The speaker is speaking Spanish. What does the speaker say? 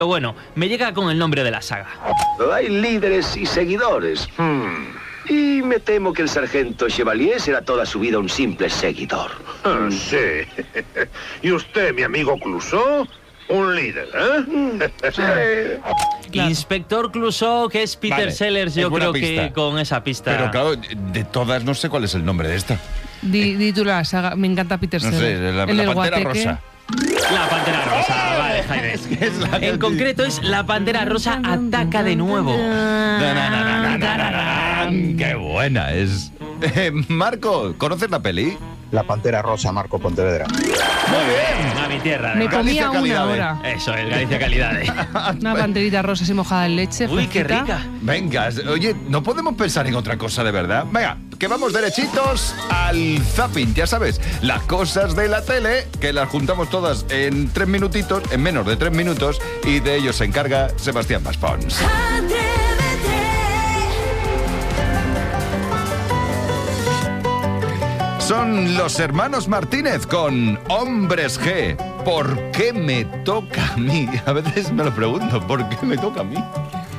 Pero bueno, me llega con el nombre de la saga. Hay líderes y seguidores. Y me temo que el sargento Chevalier será toda su vida un simple seguidor. Sí. ¿Y usted, mi amigo Clouseau? Un líder, ¿eh? Sí. Inspector Clouseau, que es Peter Vale, Sellers, es yo buena creo pista. que con esa pista... Pero claro, de todas no sé cuál es el nombre de esta. Di tú la saga. Me encanta Peter No sé, Sellers. la El del Pantera guateque. Rosa. La Pantera Rosa, vale, Jaime. Es la que En concreto es la Pantera Rosa ataca de nuevo. ¡Qué buena es! Marco, ¿conoces la peli? La Pantera Rosa, Marco Pontevedra. Muy bien. A mi tierra. Me ¿no? Galicia comía una calidad, ahora. Eso es, Galicia calidad. Una panterita rosa así mojada en leche. Uy, qué fresquita. rica. Venga, oye, no podemos pensar en otra cosa de verdad. Venga, que vamos derechitos al zapping, ya sabes, las cosas de la tele, que las juntamos todas en 3 minutitos, en menos de 3 minutos, y de ello se encarga Sebastián Maspons. Son los hermanos Martínez con Hombres G. ¿Por qué me toca a mí? A veces me lo pregunto, ¿por qué me toca a mí?